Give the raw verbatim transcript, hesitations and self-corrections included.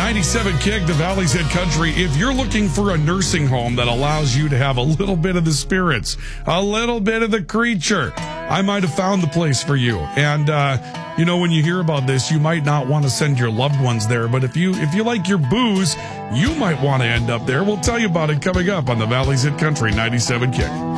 ninety-seven Kick, the Valley's Head Country. If you're looking for a nursing home that allows you to have a little bit of the spirits, a little bit of the creature, I might have found the place for you. And, uh, you know, when you hear about this, you might not want to send your loved ones there. But if you if you like your booze, you might want to end up there. We'll tell you about it coming up on the Valley's Head Country ninety-seven Kick.